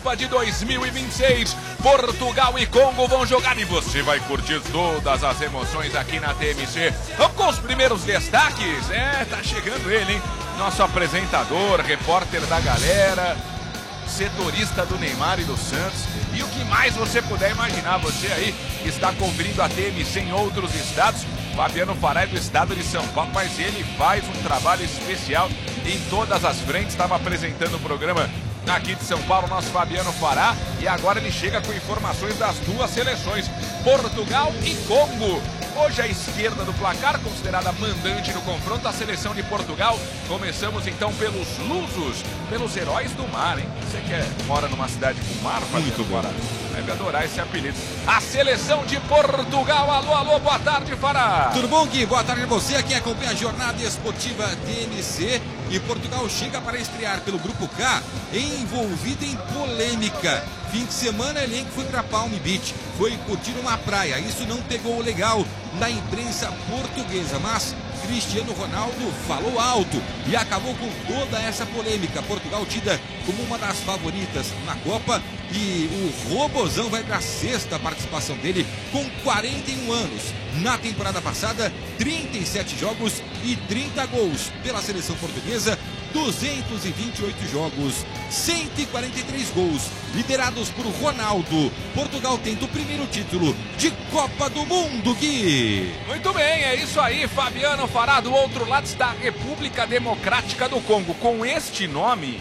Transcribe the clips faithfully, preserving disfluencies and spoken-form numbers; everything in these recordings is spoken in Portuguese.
Copa de dois mil e vinte e seis. Portugal e Congo vão jogar e você vai curtir todas as emoções aqui na T M C. Vamos com os primeiros destaques? É, tá chegando ele, hein? Nosso apresentador, repórter da galera, setorista do Neymar e do Santos. E o que mais você puder imaginar, você aí que está cobrindo a T M C em outros estados. Fabiano Fará é do estado de São Paulo, mas ele faz um trabalho especial em todas as frentes. Estava apresentando o programa aqui de São Paulo, nosso Fabiano Fará, e agora ele chega com informações das duas seleções, Portugal e Congo. Hoje a esquerda do placar, considerada mandante no confronto, a seleção de Portugal. Começamos então pelos lusos, pelos heróis do mar, hein? Você que mora numa cidade com mar, Fabiano Fará, deve adorar esse apelido. A seleção de Portugal, alô, alô, boa tarde, Fará. Tudo bom, Gui? Boa tarde a você, aqui acompanha a jornada esportiva T M C. E Portugal chega para estrear pelo Grupo K, envolvido em polêmica. Fim de semana, elenco foi para Palm Beach, foi curtir uma praia. Isso não pegou legal na imprensa portuguesa, mas Cristiano Ronaldo falou alto e acabou com toda essa polêmica. Portugal tida como uma das favoritas na Copa e o Robozão vai para a sexta participação dele com quarenta e um anos. Na temporada passada, trinta e sete jogos e trinta gols pela seleção portuguesa, duzentos e vinte e oito jogos, cento e quarenta e três gols, liderados por Ronaldo. Portugal tenta o primeiro título de Copa do Mundo, Gui. Muito bem, é isso aí, Fabiano Fará. Do outro lado está a República Democrática do Congo. Com este nome,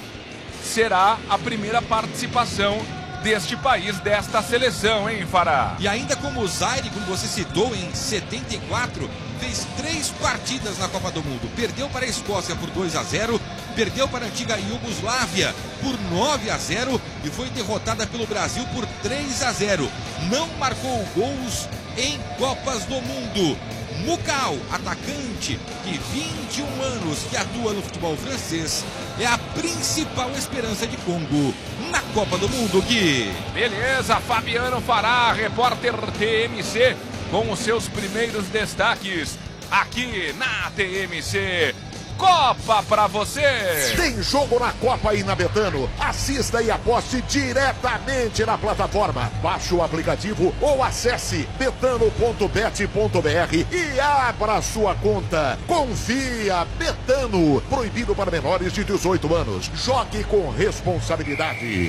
será a primeira participação deste país, desta seleção, hein, Fará? E ainda como o Zaire, como você citou, em setenta e quatro, fez três partidas na Copa do Mundo. Perdeu para a Escócia por dois a zero, perdeu para a antiga Iugoslávia por nove a zero e foi derrotada pelo Brasil por três a zero. Não marcou gols em Copas do Mundo. Mukau, atacante de vinte e um anos que atua no futebol francês, é a principal esperança de Congo na Copa do Mundo, Gui. Beleza, Fabiano Fará, repórter T M C, com os seus primeiros destaques aqui na T M C. Copa pra você! Tem jogo na Copa aí na Betano. Assista e aposte diretamente na plataforma. Baixe o aplicativo ou acesse betano ponto bet ponto br e abra sua conta. Confia, Betano. Proibido para menores de dezoito anos. Jogue com responsabilidade.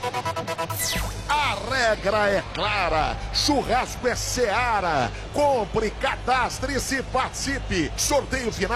A regra é clara. Churrasco é Seara. Compre, cadastre-se, participe. Sorteio final